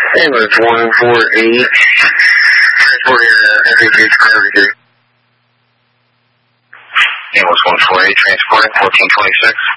Ambulance 148. Transporting FAQ Skyler. Ambulance 148, transporting 1426.